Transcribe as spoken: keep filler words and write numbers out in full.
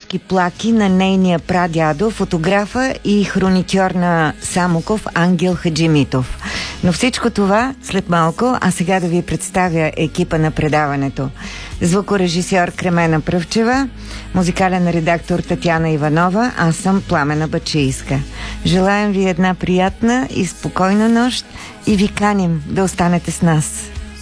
тежки плаки на нейния прадядо, фотографа и хроникьор на Самоков Ангел Хаджимитов. Но всичко това след малко, а сега да ви представя екипа на предаването. Звукорежисьор Кремена Пръвчева, музикален редактор Татяна Иванова, аз съм Пламена Бачийска. Желаем ви една приятна и спокойна нощ и ви каним да останете с нас.